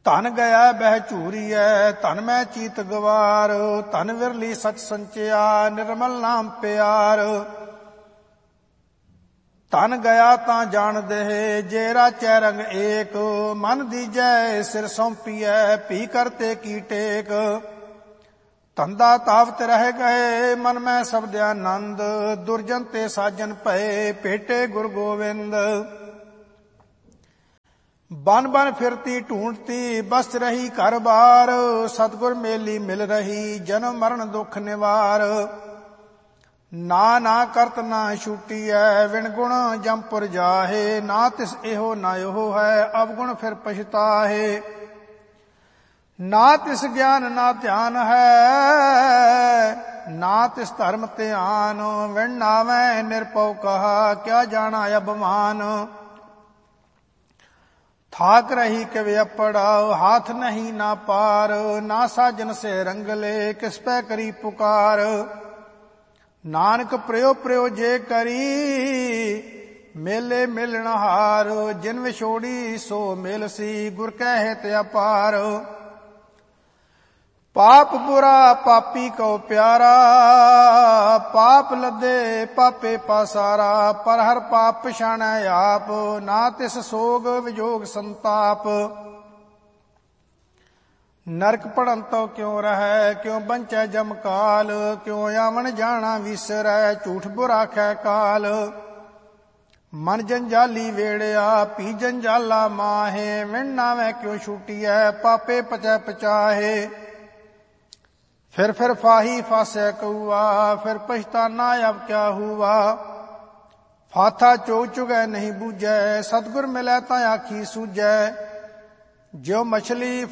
ਧਨ ਗਿਆ ਬਹਿ ਝੂਰੀਐ, ਧਨ ਮੈਂ ਚੀਤ ਗਵਾਰ, ਧਨ ਵਿਰਲੀ ਸਚ ਸੰਚਿਆ, ਨਿਰਮਲ ਨਾਮ ਪਿਆਰ। ਧਨ ਗਿਆ ਤਾਂ ਜਾਣ ਦੇਹ, ਜੇ ਰਾਚੈ ਰੰਗ ਏਕ, ਮਨ ਦੀਜੈ ਸਿਰ ਸੌਂਪੀਐ, ਭੀ ਕਰਤੇ ਕੀ ਟੇਕ। ਧੰਦਾ ਤਾਵਤ ਰਹਿ ਗਏ, ਮਨ ਮੈਂ ਸਬਦ ਆਨੰਦ, ਦੁਰਜਨ ਤੇ ਸਾਜਨ ਭਏ, ਭੇਟੇ ਗੁਰ ਗੋਵਿੰਦ। ਬਨ ਬਨ ਫਿਰਤੀ ਢੂੰਡਤੀ, ਬਸ ਰਹੀ ਘਰ ਬਾਰ, ਸਤਿਗੁਰ ਮੇਲੀ ਮਿਲ ਰਹੀ, ਜਨਮ ਮਰਨ ਦੁੱਖ ਨਿਵਾਰ। ਨਾ ਨਾ ਕਰਤ ਨਾ ਛੂਟੀਐ, ਵਿਣ ਗੁਣ ਜੰਪੁਰ ਜਾਹੇ, ਨਾ ਤਿਸ ਇਹੋ ਨਾ ਇਹੋ ਹੈ, ਅਵਗੁਣ ਫਿਰ ਪਛਤਾਹੇ। ਨਾ ਤਿਸ ਗਿਆਨ ਨਾ ਧਿਆਨ ਹੈ, ਨਾ ਤਿਸ ਧਰਮ ਧਿਆਨ, ਵਿਣ ਨਾਵੈ ਨਿਰਭਉ ਕਹਾ, ਕਿਆ ਜਾਣਾ ਅਭਿਮਾਨ। ਥਾਕ ਰਹੀ ਕਿਵ ਅਪੜਾਉ, ਹਾਥ ਨਹੀਂ ਨਾ ਪਾਰ, ਨਾ ਸਾਜਨ ਸੇ ਰੰਗਲੇ, ਕਿਸ ਪੈ ਕਰੀ ਪੁਕਾਰ। ਨਾਨਕ ਪ੍ਰਿਉ ਪ੍ਰਿਉ ਜੇ ਕਰੀ, ਮੇਲੇ ਮਿਲਣ ਹਾਰ, ਜਿਨ ਵਿਛੋੜੀ ਸੋ ਮਿਲ ਸੀ, ਗੁਰ ਕੈ ਹਿਤ ਅਪਾਰ। ਪਾਪ ਬੁਰਾ ਪਾਪੀ ਕਉ ਪਿਆਰਾ, ਪਾਪ ਲੱਦੇ ਪਾਪੇ ਪਾਸਾਰਾ, ਪਰ ਹਰ ਪਾਪ ਪਛਾਣੈ ਆਪ, ਨਾ ਤਿਸ ਸੋਗ ਵਿਜੋਗ ਸੰਤਾਪ। ਨਰਕ ਪੜਨ ਤੋ ਕਿਉ ਰਹੈ, ਕਿਉ ਬੰਚੈ ਜਮ ਕਾਲ, ਕਿਉ ਆਵਣ ਜਾਣਾ ਵਿਸਰੈ, ਝੂਠ ਬੁਰਾ ਖੈ ਕਾਲ। ਮਨ ਜੰਜਾਲੀ ਵੇੜਿਆ, ਪੀ ਜੰਜਾਲਾ ਮਾਹੇ, ਵਿਣ ਨਾਵੈ ਕਿਉ ਛੂਟੀਐ, ਪਾਪੇ ਪਚੈ ਪਚਾਹੇ। ਫਿਰ ਫਾਹੀ ਫਾਸੈ ਕਊਆ, ਫਿਰ ਪਛਤਾਨਾ ਅਬ ਕਿਆ ਹੁਆ। ਫਾਥਾ ਚੋਗ ਚੁਗੈ ਨਹੀਂ ਬੂਝੈ, ਸਤਿਗੁਰ ਮਿਲੈ ਤਾਂ ਆਖੀ ਸੂਝੈ। ਜਿਉ ਮਛਲੀ